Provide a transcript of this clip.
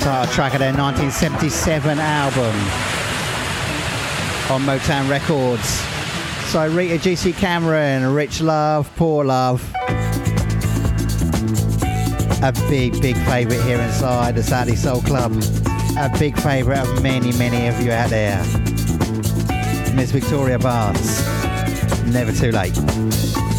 self-titled track of their 1977 album on Motown Records. So Rita G.C. Cameron, Rich Love, Poor Love. A big favourite here inside the Saturday Soul Club. A big favourite of many of you out there. Miss Victoria Barnes, Never Too Late.